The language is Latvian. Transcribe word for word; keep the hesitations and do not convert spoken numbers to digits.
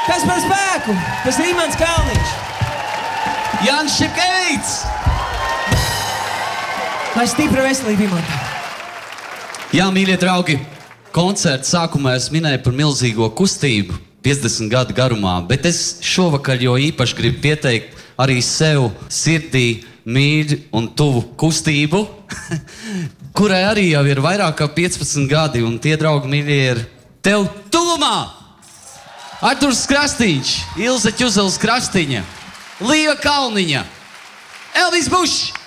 Kas par spēku? Tas ir Imants Kalniņš. Jānis Šepkevīts. Lai stipra veselība Imantam. Jā, mīļie draugi, koncerta sākumā es minēju par milzīgo kustību piecdesmit gadu garumā, bet es šovakar jo īpaši gribu pieteikt arī sev sirdī mīļu un tuvu kustību, kurai arī jau ir vairāk kā piecpadsmit gadi, un tie draugi mīļie ir tev tuvumā. Arturs Krastīņš, Ilze Ķuzeles Krastiņa, Līva Kalniņa, Elvis Bušs.